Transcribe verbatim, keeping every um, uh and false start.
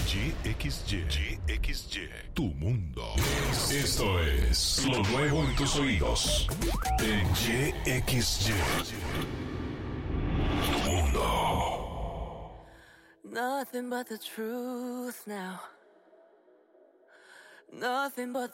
Y X Y. Y X Y. Tu mundo. Esto es lo nuevo en tus oídos. En Y X Y. Tu mundo. Nothing but the truth now. Nothing but